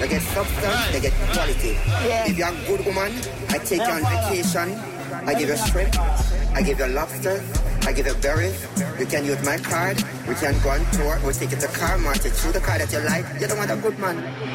You get substance, you get quality. Yeah. If you're a good woman, I take you on vacation. I give you shrimp. I give you lobster. I give you berries. You can use my card. We can go on tour. We'll take you to car market. Choose the car that you like. You don't want a good man.